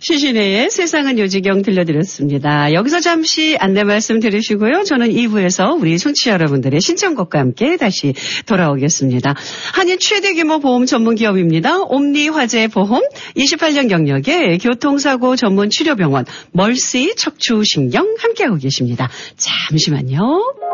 신신혜의 세상은 요지경 들려드렸습니다. 여기서 잠시 안내 말씀 들으시고요. 저는 2부에서 우리 청취자 여러분들의 신청곡과 함께 다시 돌아오겠습니다. 한일 최대 규모 보험 전문 기업입니다. 옴니화재보험 28년 경력의 교통사고 전문 치료병원 멀시 척추신경 함께하고 계십니다. 잠시만요.